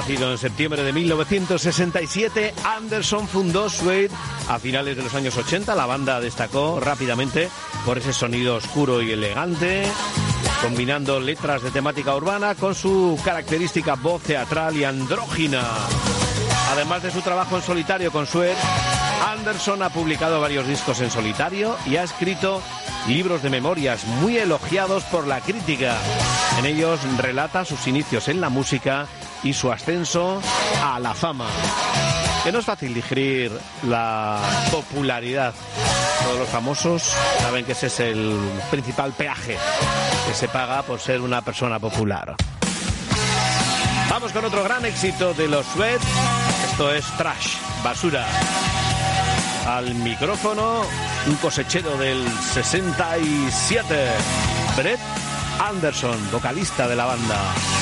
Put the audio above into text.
Nacido en septiembre de 1967, Anderson fundó Suede a finales de los años 80. La banda destacó rápidamente por ese sonido oscuro y elegante, combinando letras de temática urbana con su característica voz teatral y andrógina. Además de su trabajo en solitario con Suede, Anderson ha publicado varios discos en solitario y ha escrito libros de memorias muy elogiados por la crítica. En ellos relata sus inicios en la música y su ascenso a la fama. Que no es fácil digerir la popularidad. Todos los famosos saben que ese es el principal peaje que se paga por ser una persona popular. Vamos con otro gran éxito de los Suede. Esto es Trash, basura. Al micrófono, un cosechero del 67, Brett Anderson, vocalista de la banda.